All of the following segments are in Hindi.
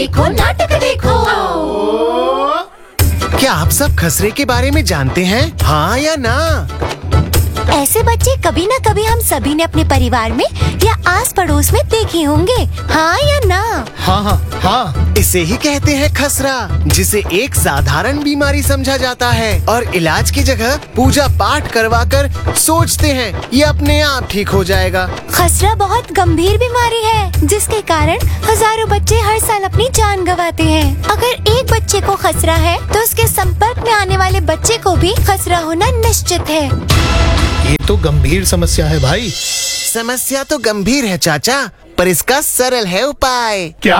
देखो नाटक देखो। क्या आप सब खसरे के बारे में जानते हैं? हाँ या ना? ऐसे बच्चे कभी न कभी हम सभी ने अपने परिवार में या आस पड़ोस में देखे होंगे, हाँ या ना? हाँ, इसे ही कहते हैं खसरा, जिसे एक साधारण बीमारी समझा जाता है और इलाज की जगह पूजा पाठ करवाकर सोचते हैं ये अपने आप ठीक हो जाएगा। खसरा बहुत गंभीर बीमारी है जिसके कारण हजारों बच्चे हर साल अपनी जान गंवाते हैं। अगर एक बच्चे को खसरा है तो उसके संपर्क में आने वाले बच्चे को भी खसरा होना निश्चित है। ये तो गंभीर समस्या है भाई। समस्या तो गंभीर है चाचा, पर इसका सरल है उपाय। क्या?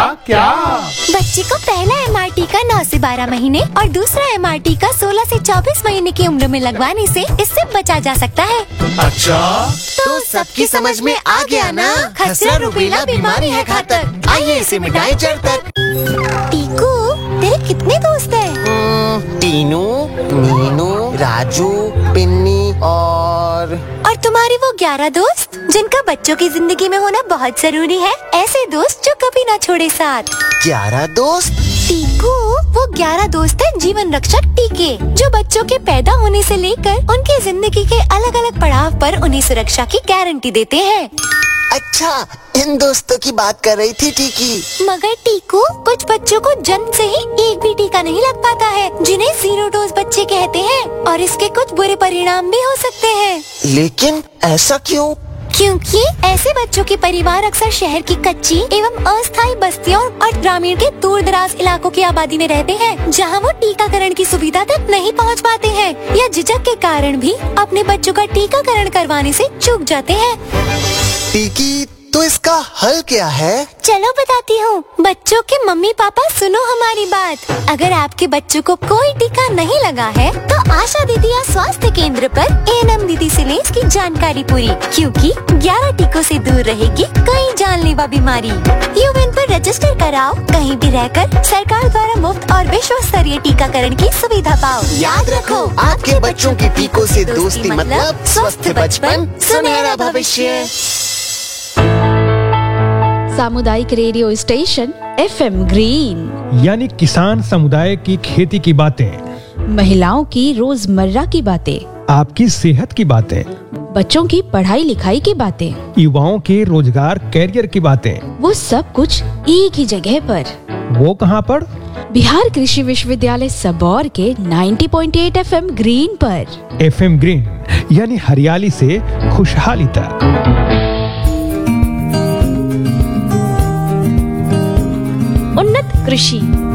बच्चे को पहला MRT का 9 से 12 महीने और दूसरा MRT का 16 से 24 महीने की उम्र में लगवाने से इससे बचा जा सकता है। अच्छा, तो सबकी समझ में आ गया ना? खसरा रुबेला बीमारी है घातक, आइए इसे मिटाएं जड़ तक। टीकू, तेरे कितने दोस्त हैं? टीनू, नीनू, राजू, पिन्नी और तुम्हारे वो 11 दोस्त जिनका बच्चों की जिंदगी में होना बहुत जरूरी है। ऐसे दोस्त जो कभी ना छोड़े साथ। 11 दोस्त? टीकू, वो 11 दोस्त हैं जीवन रक्षक टीके, जो बच्चों के पैदा होने से लेकर उनकी जिंदगी के अलग अलग पड़ाव पर उन्हें सुरक्षा की गारंटी देते हैं। अच्छा, इन दोस्तों की बात कर रही थी टीकी। मगर टीकू, कुछ बच्चों को जन्म से ही एक भी टीका नहीं लग पाता है, जिन्हें 0 डोज बच्चे कहते हैं, और इसके कुछ बुरे परिणाम भी हो सकते हैं। लेकिन ऐसा क्यों? क्योंकि ऐसे बच्चों के परिवार अक्सर शहर की कच्ची एवं अस्थायी बस्तियों और ग्रामीण के दूर दराज इलाकों की आबादी में रहते हैं, जहां वो टीकाकरण की सुविधा तक नहीं पहुंच पाते हैं या झिझक के कारण भी अपने बच्चों का टीकाकरण करवाने से चूक जाते हैं। टीकी, तो इसका हल क्या है? चलो बताती हूँ। बच्चों के मम्मी पापा सुनो हमारी बात। अगर आपके बच्चों को कोई टीका नहीं लगा है तो आशा दीदी या स्वास्थ्य केंद्र पर ANM दीदी से लें इसकी जानकारी पूरी, क्योंकि 11 टीकों से दूर रहेगी कई जानलेवा बीमारी। यूविन पर रजिस्टर कराओ, कहीं भी रहकर सरकार द्वारा मुफ्त और विश्व स्तरीय टीकाकरण की सुविधा पाओ। याद रखो, आपके बच्चों की टीकों से दोस्ती मतलब स्वस्थ बचपन, सुनहरा भविष्य। सामुदायिक रेडियो स्टेशन FM ग्रीन, यानी किसान समुदाय की खेती की बातें, महिलाओं की रोजमर्रा की बातें, आपकी सेहत की बातें, बच्चों की पढ़ाई लिखाई की बातें, युवाओं के रोजगार कैरियर की बातें, वो सब कुछ एक ही जगह पर। वो कहाँ पर? बिहार कृषि विश्वविद्यालय सबौर के 90.8 FM ग्रीन पर। FM ग्रीन यानी हरियाली से खुशहाली तक। उन्नत कृषि।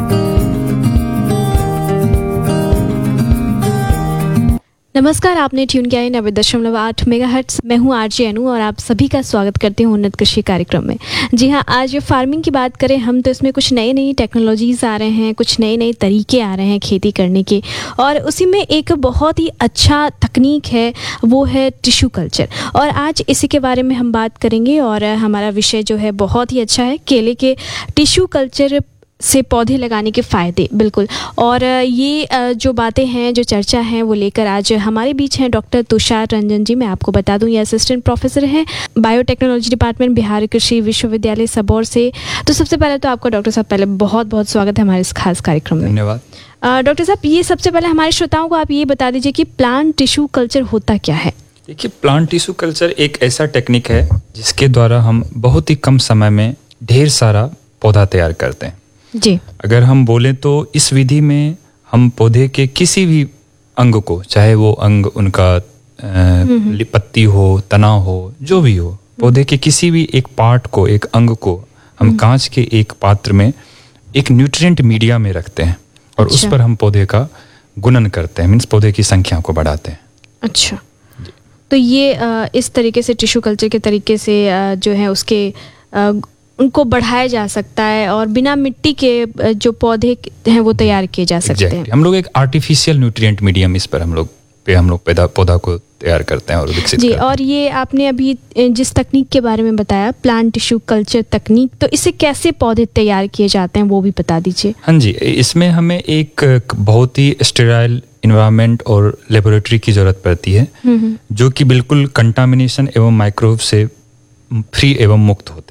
नमस्कार, आपने ट्यून किया है 90.8 मेगाहर्ट्ज। मैं हूँ RJ अनु और आप सभी का स्वागत करते हैं उन्नत कृषि कार्यक्रम में। जी हाँ, आज फार्मिंग की बात करें हम तो इसमें कुछ नई टेक्नोलॉजीज़ आ रहे हैं, कुछ नए तरीके आ रहे हैं खेती करने के, और उसी में एक बहुत ही अच्छा तकनीक है, वो है टिश्यू कल्चर। और आज इसी के बारे में हम बात करेंगे और हमारा विषय जो है बहुत ही अच्छा है, केले के टिश्यू कल्चर से पौधे लगाने के फ़ायदे। बिल्कुल, और ये जो बातें हैं, जो चर्चा है, वो लेकर आज हमारे बीच हैं डॉक्टर तुषार रंजन जी। मैं आपको बता दूं, ये असिस्टेंट प्रोफेसर हैं बायोटेक्नोलॉजी डिपार्टमेंट, बिहार कृषि विश्वविद्यालय सबौर से। तो सबसे पहले तो आपका डॉक्टर साहब पहले बहुत बहुत स्वागत है हमारे इस खास कार्यक्रम में। धन्यवाद। डॉक्टर साहब, ये सबसे पहले हमारे श्रोताओं को आप ये बता दीजिए कि प्लांट टिश्यू कल्चर होता क्या है? देखिए, प्लांट टिश्यू कल्चर एक ऐसा टेक्निक है जिसके द्वारा हम बहुत ही कम समय में ढेर सारा पौधा तैयार करते हैं जी। अगर हम बोलें तो इस विधि में हम पौधे के किसी भी अंग को, चाहे वो अंग उनका पत्ती हो, तना हो, जो भी हो, पौधे के किसी भी एक पार्ट को, एक अंग को हम कांच के एक पात्र में एक न्यूट्रिएंट मीडिया में रखते हैं और उस पर हम पौधे का गुणन करते हैं, मीन्स पौधे की संख्या को बढ़ाते हैं। अच्छा, तो ये इस तरीके से टिश्यू कल्चर के तरीके से जो है उसके उनको बढ़ाया जा सकता है और बिना मिट्टी के जो पौधे हैं वो तैयार किए जा सकते हैं। हम लोग एक आर्टिफिशियल न्यूट्रिएंट मीडियम इस पर हम लोग पौधा को तैयार करते हैं और विकसित करते हैं। और ये आपने अभी जिस तकनीक के बारे में बताया, प्लांट टिश्यू कल्चर तकनीक, तो इससे कैसे पौधे तैयार किए जाते हैं वो भी बता दीजिए। हाँ जी, इसमें हमें एक बहुत ही स्टेराइल इन्वायरमेंट और लेबोरेटरी की जरूरत पड़ती है, जो कि बिल्कुल कंटामिनेशन एवं माइक्रोब से फ्री एवं मुक्त होते हैं।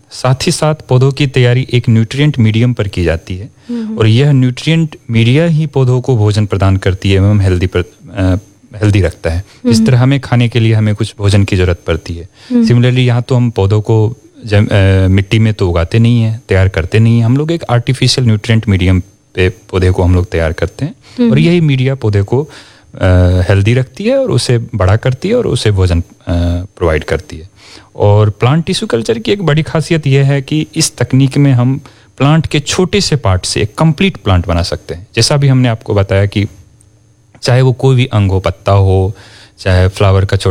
साथ ही साथ पौधों की तैयारी एक न्यूट्रिएंट मीडियम पर की जाती है और यह न्यूट्रिएंट मीडिया ही पौधों को भोजन प्रदान करती है एवं हेल्दी रखता है। इस तरह हमें खाने के लिए हमें कुछ भोजन की जरूरत पड़ती है। सिमिलरली यहाँ तो हम पौधों को मिट्टी में तो उगाते नहीं है, तैयार करते नहीं है, हम लोग एक आर्टिफिशियल न्यूट्रिएंट मीडियम पे पौधे को हम लोग तैयार करते हैं और यही मीडिया पौधे को हेल्दी रखती है और उसे बड़ा करती है और उसे भोजन प्रोवाइड करती है। और प्लांट टिश्यू कल्चर की एक बड़ी खासियत यह है कि इस तकनीक में हम प्लांट के छोटे से पार्ट से एक कंप्लीट प्लांट बना सकते हैं। जैसा भी हमने आपको बताया कि चाहे वो कोई भी अंग हो, पत्ता हो, चाहे फ्लावर का छोटा